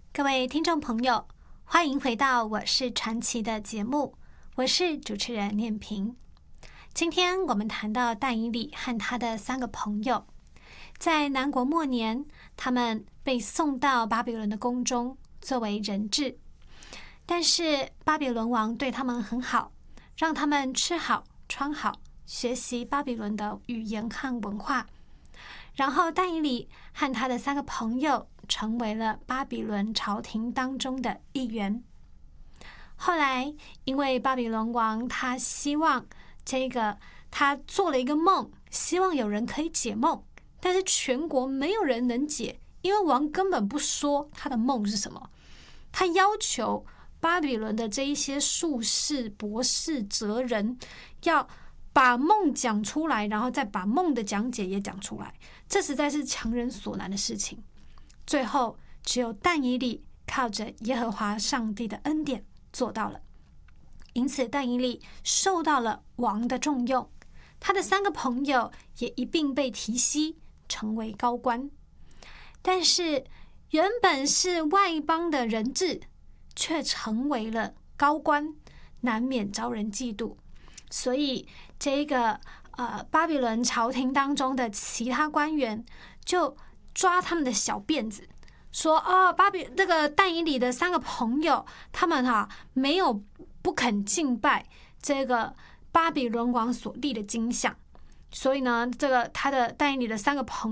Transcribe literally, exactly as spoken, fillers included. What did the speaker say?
各位听众朋友，欢迎回到我是传奇的节目，我是主持人念萍。今天我们谈到但以理和他的三个朋友，在南国末年，他们被送到巴比伦的宫中作为人质，但是巴比伦王对他们很好，让他们吃好穿好，学习巴比伦的语言和文化。然后但以理和他的三个朋友成为了巴比伦朝廷当中的一员。后来因为巴比伦王他希望这个他做了一个梦，希望有人可以解梦，但是全国没有人能解，因为王根本不说他的梦是什么。他要求巴比伦的这一些术士、博士、哲人要把梦讲出来，然后再把梦的讲解也讲出来，这实在是强人所难的事情。最后只有但以理靠着耶和华上帝的恩典做到了，因此但以理受到了王的重用，他的三个朋友也一并被提携成为高官。但是原本是外邦的人质，却成为了高官，难免招人嫉妒。所以这个呃巴比伦朝廷当中的其他官员就抓他们的小辫子，说哦，巴比这个但以理的三个朋友，他们哈、啊、没有不肯敬拜这个巴比伦王所立的金像，所以呢，这个他的但以理的三个朋